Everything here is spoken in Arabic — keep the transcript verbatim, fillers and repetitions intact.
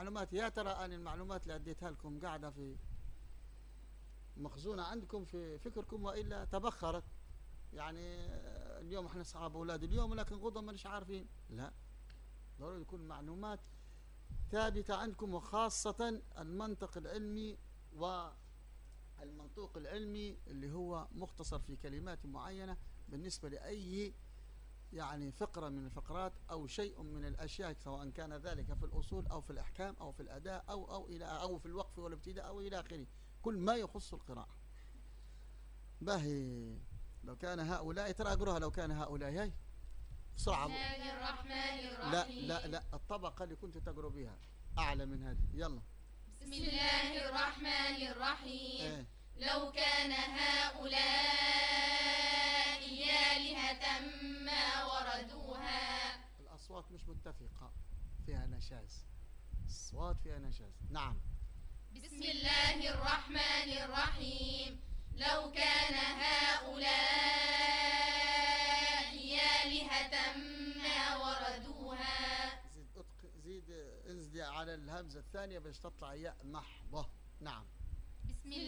المعلومات، يا ترى أن المعلومات اللي أديتها لكم قاعدة في مخزونة عندكم في فكركم وإلا تبخرت؟ يعني اليوم احنا أصحاب أولاد اليوم ولكن غدا مش عارفين. لا، ضروري يكون معلومات ثابتة عندكم، وخاصة المنطق العلمي والمنطوق العلمي اللي هو مختصر في كلمات معينة بالنسبة لأي يعني فقرة من الفقرات أو شيء من الأشياء، سواء كان ذلك في الأصول أو في الأحكام أو في الأداء أو أو إلى أو في الوقف والابتداء أو إلى آخره، كل ما يخص القراءة. باهي، لو كان هؤلاء، ترى أقرأها، لو كان هؤلاء هي بسرعة. بسم الله الرحمن الرحيم. لا لا لا، الطبقة اللي كنت تقرأ بها أعلى من هذه. يلا. بسم الله الرحمن الرحيم. ايه. لو كان هؤلاء آلهة ما وردوها. الأصوات مش متفقة، فيها نشاز، الصوات فيها نشاز. نعم. بسم الله الرحمن الرحيم. لو كان هؤلاء آلهة ما وردوها. زيد أتق... زيد انزلي على الهمزة الثانية باش تطلع ياء محضة. نعم.